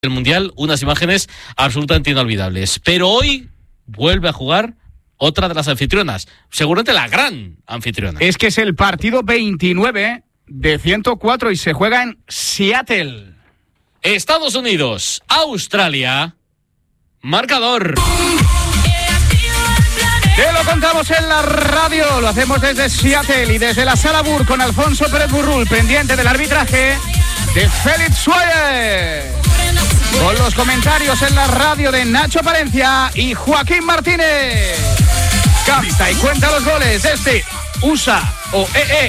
del Mundial, unas imágenes absolutamente inolvidables. Pero hoy vuelve a jugar otra de las anfitrionas, seguramente la gran anfitriona. Es que es el partido 29 de 104 y se juega en Seattle. Estados Unidos, Australia, marcador. Te lo contamos en la radio, lo hacemos desde Seattle y desde la Sala Bur con Alfonso Pérez Burrul, pendiente del arbitraje de Félix Suárez. Con los comentarios en la radio de Nacho Palencia y Joaquín Martínez. Canta y cuenta los goles de este USA o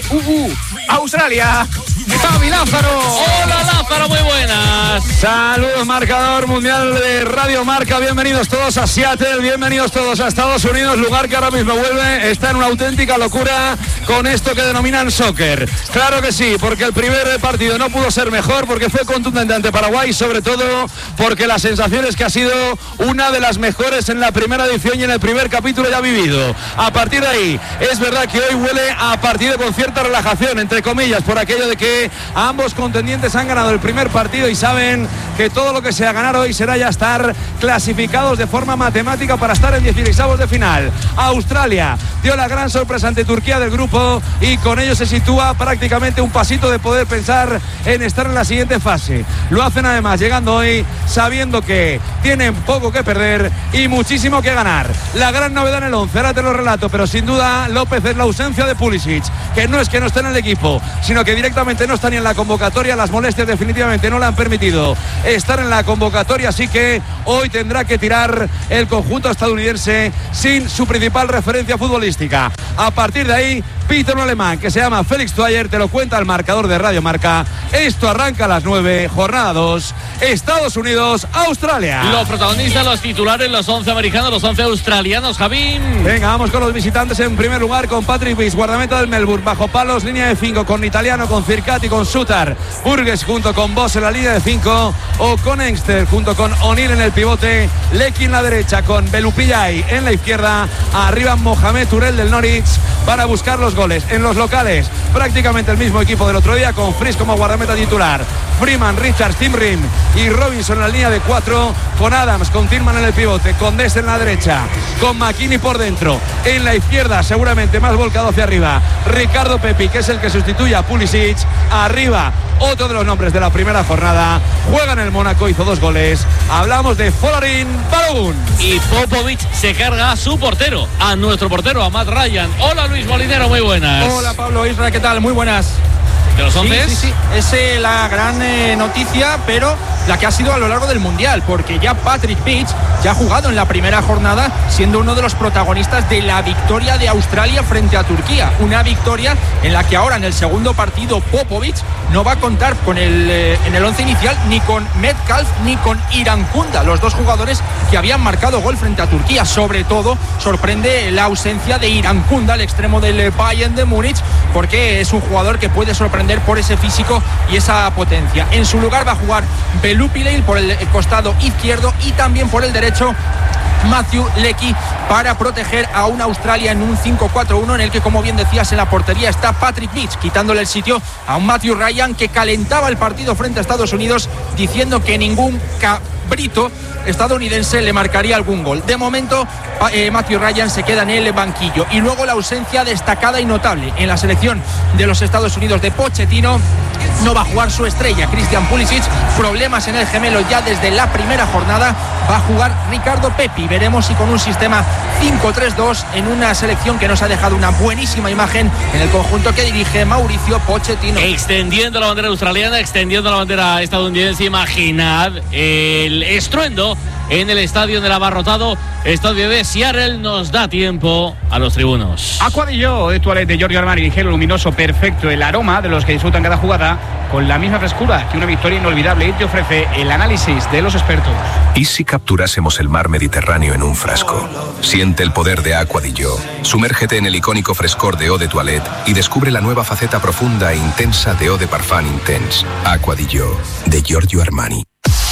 Australia. Javi Lázaro. Hola Lázaro, muy buenas. Saludos, marcador mundial de Radio Marca. Bienvenidos todos a Seattle, bienvenidos todos a Estados Unidos, lugar que ahora mismo vuelve, está en una auténtica locura con esto que denominan soccer. Claro que sí, porque el primer partido no pudo ser mejor, porque fue contundente ante Paraguay, sobre todo porque la sensación es que ha sido una de las mejores en la primera edición y en el primer capítulo ya vivido. A partir de ahí, es verdad que hoy huele a partido con cierta relajación, entre comillas, por aquello de que ambos contendientes han ganado el primer partido y saben que todo lo que sea ganar hoy será ya estar clasificados de forma matemática para estar en 16avos de final. Australia dio la gran sorpresa ante Turquía del grupo y con ello se sitúa prácticamente un pasito de poder pensar en estar en la siguiente fase. Lo hacen además llegando hoy sabiendo que tienen poco que perder y muchísimo que ganar. La gran novedad en el 11, ahora te lo relato, pero sin duda López, es la ausencia de Pulisic, que no es que no esté en el equipo, sino que directamente no está ni en la convocatoria. Las molestias definitivamente no le han permitido estar en la convocatoria, así que hoy tendrá que tirar el conjunto estadounidense sin su principal referencia futbolística. A partir de ahí pita un alemán que se llama Félix Suárez, te lo cuenta el marcador de Radio Marca. Esto arranca a las 9, jornada 2, Estados Unidos, Australia. Los protagonistas, los titulares, los 11 americanos, los 11 australianos, Javín. Venga, vamos con los visitantes en primer lugar con Patrick Viss, guardameta del Melbourne, bajo palos, línea de 5 con Italiano, con Circati, con Sutar, Burgess junto con Boss en la línea de 5 o con Engster junto con O'Neill en el pivote, Lecky en la derecha con Belupillay en la izquierda, arriba Mohamed Turel del Norwich para buscar los goles. En los locales prácticamente el mismo equipo del otro día, con Fries como guardameta titular, Freeman, Richards, Tim Rim y Robinson en la línea de 4, con Adams, con Tillman en el pivote, con Dest en la derecha, con McKinney por dentro, en la izquierda seguramente más volcado hacia arriba Ricardo Pepi, que es el que sustituye a Pulisic. Arriba otro de los nombres de la primera jornada, juega en el Mónaco, hizo 2 goles. Hablamos de Folarin Balogun. Y Popovic se carga a su portero, a nuestro portero, a Matt Ryan. Hola Luis Molinero, muy buenas. Hola Pablo, Isra, ¿qué tal? Muy buenas. ¿De los 11? Sí. Es la gran noticia, pero la que ha sido a lo largo del Mundial, porque ya Patrick Pitch ya ha jugado en la primera jornada, siendo uno de los protagonistas de la victoria de Australia frente a Turquía. Una victoria en la que ahora en el segundo partido Popovic no va a contar con en el 11 inicial ni con Metcalf ni con Irankunda, los dos jugadores que habían marcado gol frente a Turquía. Sobre todo sorprende la ausencia de Irankunda, el extremo del Bayern de Múnich, porque es un jugador que puede sorprender por ese físico y esa potencia. En su lugar va a jugar Belupillay por el costado izquierdo y también por el derecho Matthew Lecky, para proteger a una Australia en un 5-4-1 en el que, como bien decías, en la portería está Patrick Viss, quitándole el sitio a un Matthew Ryan que calentaba el partido frente a Estados Unidos, diciendo que ningún cabrito estadounidense le marcaría algún gol. De momento Matthew Ryan se queda en el banquillo. Y luego la ausencia destacada y notable en la selección de los Estados Unidos de Pochettino. No va a jugar su estrella Christian Pulisic, problemas en el gemelo ya desde la primera jornada. Va a jugar Ricardo Pepi. Veremos si con un sistema 5-3-2 en una selección que nos ha dejado una buenísima imagen en el conjunto que dirige Mauricio Pochettino. Extendiendo la bandera australiana, extendiendo la bandera estadounidense. Imaginad el estruendo en el estadio del abarrotado estadio de Seattle. Nos da tiempo a los tribunos. Aqua di Gio de toilette de Giorgio Armani, ligero, luminoso, perfecto, el aroma de los que disfrutan cada jugada con la misma frescura que una victoria inolvidable, y te ofrece el análisis de los expertos. ¿Y si capturásemos el mar Mediterráneo en un frasco? Siente el poder de Aqua di Gio. Sumérgete en el icónico frescor de Eau de Toilette y descubre la nueva faceta profunda e intensa de Eau de Parfum Intense. Aqua di Gio, de Giorgio Armani.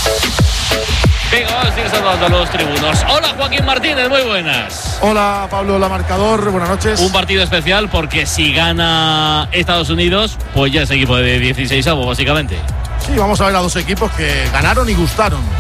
Venga, vamos a ir saludando a los tribunos. Hola Joaquín Martínez, muy buenas. Hola Pablo, hola marcador, buenas noches. Un partido especial porque si gana Estados Unidos, pues ya es equipo de 16avos básicamente. Sí, vamos a ver a dos equipos que ganaron y gustaron.